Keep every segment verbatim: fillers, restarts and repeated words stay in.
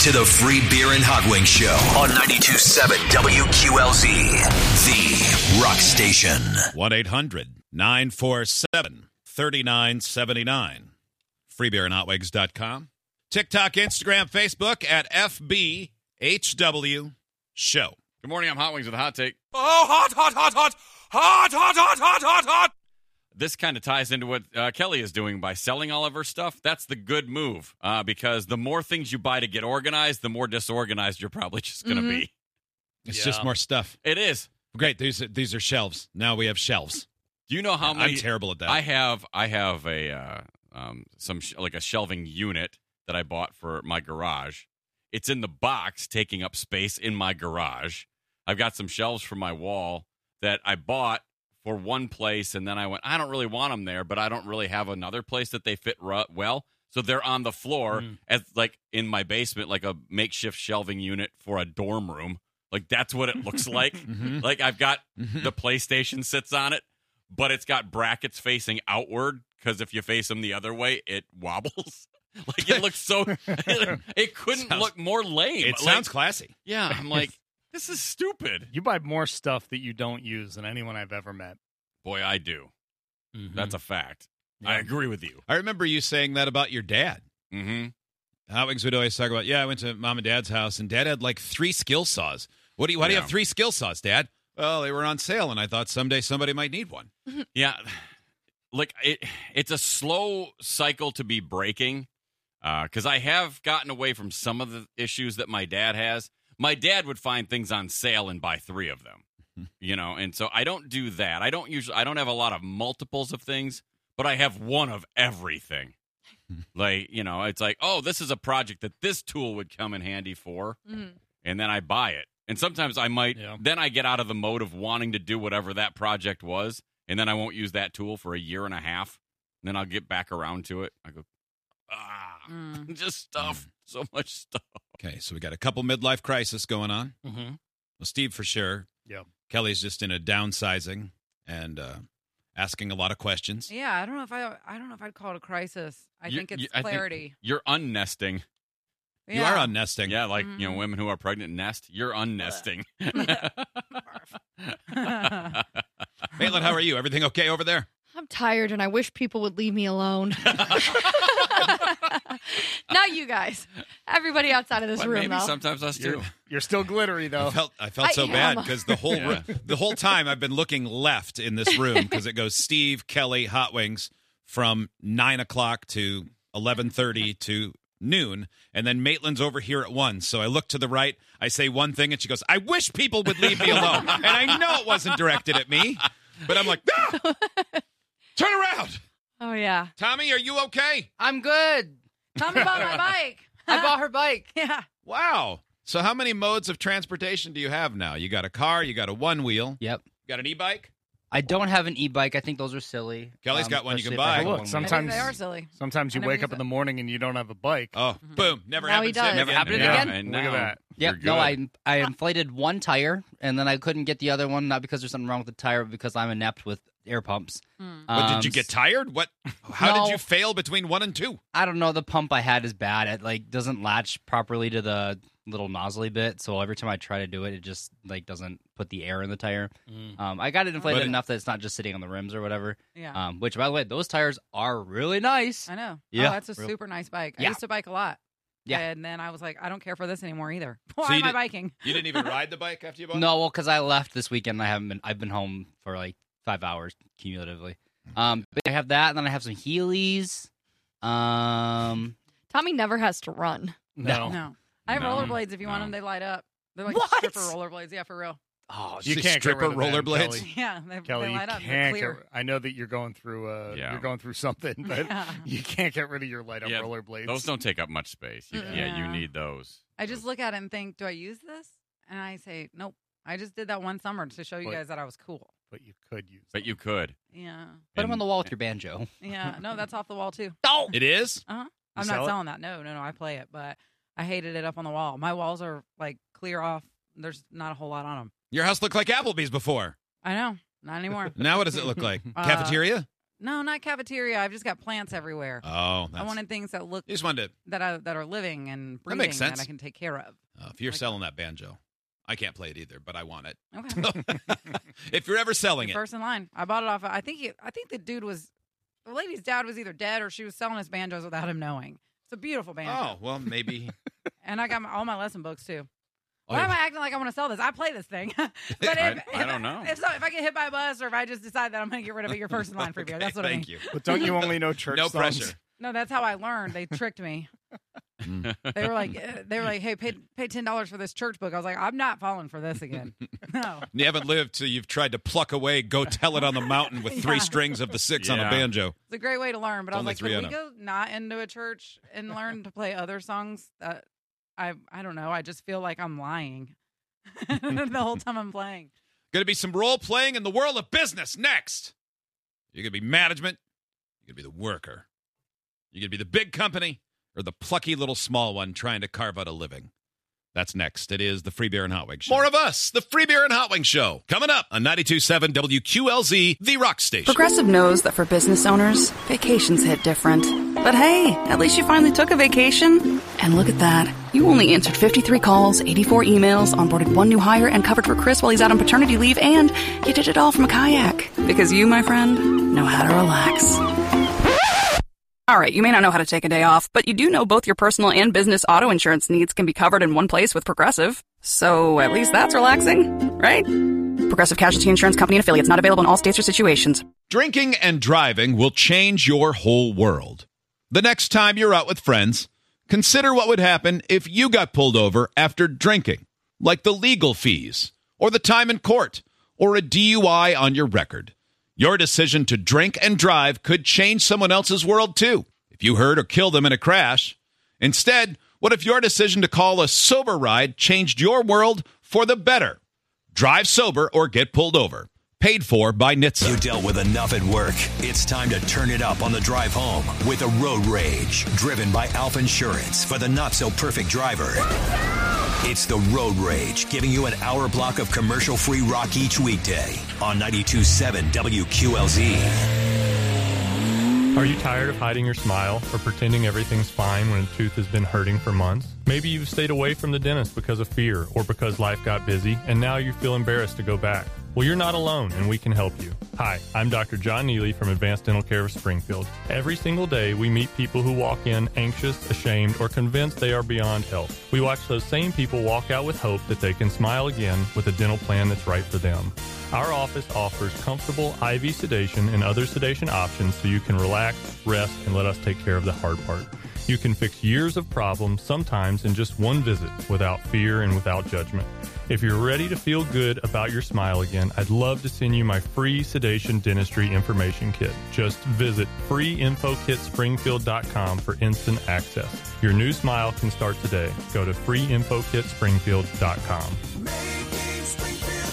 to the Free Beer and Hot Wings Show on ninety-two point seven W Q L Z, the rock station. one eight hundred nine four seven three nine seven nine. free beer and hot wings dot com. TikTok, Instagram, Facebook at F B H W Show. Good morning, I'm Hot Wings with a hot take. Oh, hot, hot, hot, hot, hot, hot, hot, hot, hot, hot. This kind of ties into what uh, Kelly is doing by selling all of her stuff. That's the good move uh, because the more things you buy to get organized, the more disorganized you're probably just going to Mm-hmm. be. It's Yeah. just more stuff. It is. Great. These are, these are shelves. Now we have shelves. Do you know how many? I'm terrible at that. I have I have a uh, um, some sh- like a shelving unit that I bought for my garage. It's in the box, taking up space in my garage. I've got some shelves for my wall that I bought for one place, and then I went, I don't really want them there, but I don't really have another place that they fit ru- well. So they're on the floor Mm. as like in my basement, like a makeshift shelving unit for a dorm room. Like that's what it looks like. Mhm. Like I've got Mhm. the PlayStation sits on it, but it's got brackets facing outward because if you face them the other way, it wobbles. Like it looks so. It couldn't Sounds- look more lame. It Like, sounds classy. Yeah, I'm like, this is stupid. You buy more stuff that you don't use than anyone I've ever met. Boy, I do. Mm-hmm. That's a fact. I agree with you. I remember you saying that about your dad. Mm-hmm. Hot Wings would always talk about, yeah, I went to mom and dad's house, and dad had like three skill saws. What do you? Why do you Yeah. have three skill saws, Dad? Well, they were on sale, and I thought someday somebody might need one. Yeah, like it. It's a slow cycle to be breaking because I have gotten away from some of the issues that my dad has. My dad would find things on sale and buy three of them, you know, and so I don't do that. I don't usually. I don't have a lot of multiples of things, but I have one of everything. Like, you know, it's like, oh, this is a project that this tool would come in handy for, Mhm. and then I buy it. And sometimes I might, Yeah. then I get out of the mode of wanting to do whatever that project was, and then I won't use that tool for a year and a half. And then I'll get back around to it. I go, ah, Mm. just stuff, so much stuff. Okay, so we got a couple midlife crisis going on. Mm-hmm. Well, Steve for sure. Yeah. Kelly's just in a downsizing and uh, asking a lot of questions. Yeah, I don't know if I. I don't know if I'd call it a crisis. I You- think it's you- I think clarity. You're unnesting. You are on nesting. Yeah, like, you know, Mhm. women who are pregnant nest. You're unnesting. Maitland, how are you? Everything okay over there? I'm tired and I wish people would leave me alone. Not you guys. Everybody outside of this Well, room, maybe though. sometimes us You're, too. you're still glittery, I though. felt I felt I so am. bad because the whole Yeah. the whole time I've been looking left in this room because it goes Steve, Kelly, Hot Wings from nine o'clock to eleven thirty to noon, and then Maitland's over here at one. So I look to the right, I say one thing, and she goes, "I wish people would leave me alone." And I know it wasn't directed at me, but I'm like, ah! Turn around, Oh, yeah. Tommy. Are you okay? I'm good. Tell me about my bike. I bought her bike. Yeah. Wow. So how many modes of transportation do you have now? You got a car, you got a one wheel, Yep. you got an e-bike. I don't have an e-bike. I think those are silly. Kelly's got one you can especially if I buy. have Look, one some- wheel. Sometimes- I think they are silly. Sometimes you I never wake use up in it. the morning and you don't have a bike. Oh, boom! Never Now he happened. does. Never happened Yeah. again? And Look at now that. Yep. you're No, good. I I inflated one tire, and then I couldn't get the other one, not because there's something wrong with the tire, but because I'm inept with air pumps. Mm. But did Um, you get tired? What? How No. did you fail between one and two? I don't know. The pump I had is bad. It like doesn't latch properly to the little nozzly bit, so every time I try to do it, it just like doesn't put the air in the tire. Mm. Um, I got it inflated But it- enough that it's not just sitting on the rims or whatever. Yeah. Um, which, by the way, those tires are really nice. I know. Yeah. Oh, that's a Real- super nice bike. I Yeah. used to bike a lot. Yeah. And then I was like, I don't care for this anymore either. Why So you am I did- biking? You didn't even ride the bike after you bought it? No, well, because I left this weekend. And I haven't been. I've been home for like five hours cumulatively. Um, but I have that, and then I have some Heelys. Um, Tommy never has to run. No. No. I have No. rollerblades if you want No. them. They light up. They're like What? stripper rollerblades. Yeah, for real. oh, You Say can't get stripper rid of them, rollerblades? Kelly. Yeah, they, Kelly, they you light up. They're can't clear. get. I know that you're going through. Uh, Yeah. You're going through something, but Yeah. you can't get rid of your light up Yeah, rollerblades. Those don't take up much space. You, Mm-mm. yeah, you Yeah. need those. I just look at it and think, do I use this? And I say, nope. I just did that one summer to show you But- guys that I was cool. but you could use. But them. you could. Yeah. put them And- on the wall with your banjo. Yeah. No, that's off the wall too. Oh, It is? I'm sell not it? selling that. No, no, no. I play it, but I hated it up on the wall. My walls are like clear off. There's not a whole lot on them. Your house looked like Applebee's before. I know. Not anymore. Now what does it look like? Uh, Cafeteria? No, not cafeteria. I've just got plants everywhere. Oh, I that's, wanted things that look you just wanted to. that I, that are living and That breathing makes sense. that I can take care of. Uh, if you're Like- selling that banjo, I can't play it either, but I want it. Okay. If you're ever selling it, First in line. I bought it off. I think he, I think the dude was the lady's dad was either dead or she was selling his banjos without him knowing. It's a beautiful banjo. oh well, maybe. And I got my, all my lesson books too. Oh, Why am yeah. I acting like I want to sell this? I play this thing. but if, I- if I don't know. If, so, if I get hit by a bus or if I just decide that I'm going to get rid of it, you're first in line for beer. Okay, That's what I mean. thank you. But don't you only know church No songs? pressure. No, that's how I learned. They tricked me. They were like, uh, they were like, hey, pay pay ten dollars for this church book. I was like, I'm not falling for this again. No. You haven't lived till you've tried to pluck away, go tell it on the mountain with three Yeah. strings of the six on a Yeah. banjo. It's a great way to learn. But It's I was only like, three could on we go not into a church and learn to play other songs? That I I don't know. I just feel like I'm lying the whole time I'm playing. Going to be some role playing in the world of business next. You're going to be management. You're going to be the worker. You're going to be the big company or the plucky little small one trying to carve out a living. That's next. It is the Free Beer and Hot Wings Show. More of us, the Free Beer and Hot Wings Show, coming up on ninety-two point seven W Q L Z, the Rock Station. Progressive knows that for business owners, vacations hit different. But hey, at least you finally took a vacation. And look at that. You only answered fifty-three calls, eighty-four emails, onboarded one new hire, and covered for Chris while he's out on paternity leave, and you did it all from a kayak. Because you, my friend, know how to relax. All right, you may not know how to take a day off, but you do know both your personal and business auto insurance needs can be covered in one place with Progressive. So at least that's relaxing, right? Progressive Casualty Insurance Company and Affiliates, not available in all states or situations. Drinking and driving will change your whole world. The next time you're out with friends, consider what would happen if you got pulled over after drinking, like the legal fees, or the time in court, or a D U I on your record. Your decision to drink and drive could change someone else's world, too, if you hurt or killed them in a crash. Instead, what if your decision to call a sober ride changed your world for the better? Drive sober or get pulled over. Paid for by N H T S A. You dealt with enough at work. It's time to turn it up on the drive home with a Road Rage, driven by Alpha Insurance for the not-so-perfect driver. It's the Road Rage, giving you an hour block of commercial-free rock each weekday on ninety-two point seven W Q L Z. Are you tired of hiding your smile or pretending everything's fine when a tooth has been hurting for months? Maybe you've stayed away from the dentist because of fear or because life got busy, and now you feel embarrassed to go back. Well, you're not alone, and we can help you. Hi, I'm Doctor John Neely from Advanced Dental Care of Springfield. Every single day, we meet people who walk in anxious, ashamed, or convinced they are beyond help. We watch those same people walk out with hope that they can smile again with a dental plan that's right for them. Our office offers comfortable I V sedation and other sedation options so you can relax, rest, and let us take care of the hard part. You can fix years of problems, sometimes in just one visit, without fear and without judgment. If you're ready to feel good about your smile again, I'd love to send you my free sedation dentistry information kit. Just visit free info kit springfield dot com for instant access. Your new smile can start today. Go to free info kit springfield dot com. Making Springfield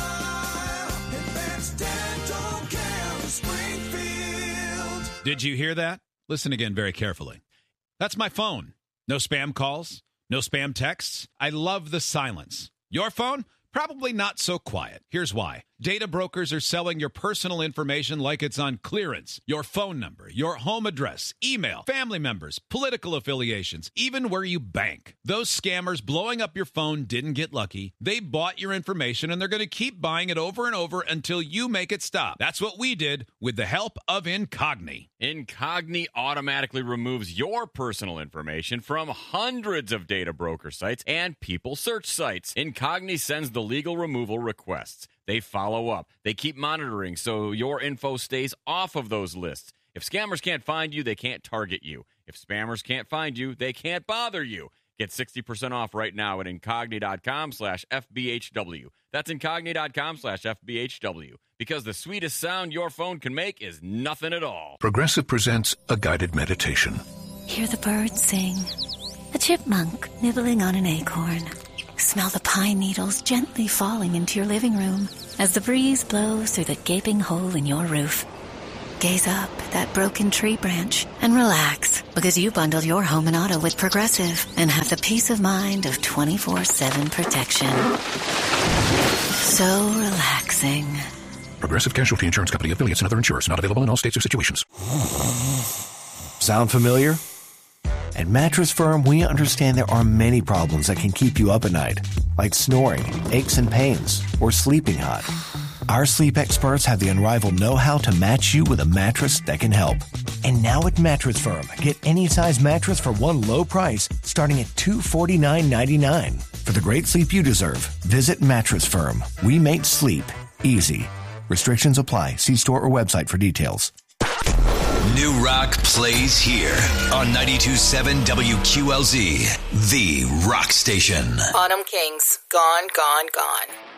smile. Advanced Dental Care of Springfield. Did you hear that? Listen again very carefully. That's my phone. No spam calls, no spam texts. I love the silence. Your phone? Probably not so quiet. Here's why. Data brokers are selling your personal information like it's on clearance. Your phone number, your home address, email, family members, political affiliations, even where you bank. Those scammers blowing up your phone didn't get lucky. They bought your information, and they're going to keep buying it over and over until you make it stop. That's what we did with the help of Incogni. Incogni automatically removes your personal information from hundreds of data broker sites and people search sites. Incogni sends the legal removal requests. They follow up. They keep monitoring so your info stays off of those lists. If scammers can't find you, they can't target you. If spammers can't find you, they can't bother you. Get sixty percent off right now at incogni.com slash FBHW. That's incogni.com slash FBHW. Because the sweetest sound your phone can make is nothing at all. Progressive presents a guided meditation. Hear the birds sing. A chipmunk nibbling on an acorn. Smell the pine needles gently falling into your living room as the breeze blows through the gaping hole in your roof. Gaze up at that broken tree branch and relax, because you bundled your home and auto with Progressive and have the peace of mind of twenty-four seven protection. So relaxing. Progressive Casualty Insurance Company, affiliates, and other insurers. Not available in all states or situations. Sound familiar? At Mattress Firm, we understand there are many problems that can keep you up at night, like snoring, aches and pains, or sleeping hot. Our sleep experts have the unrivaled know-how to match you with a mattress that can help. And now at Mattress Firm, get any size mattress for one low price, starting at two hundred forty-nine ninety-nine. For the great sleep you deserve, visit Mattress Firm. We make sleep easy. Restrictions apply. See store or website for details. New rock plays here on ninety-two point seven W Q L Z, the rock station. Autumn Kings, Gone, Gone, Gone.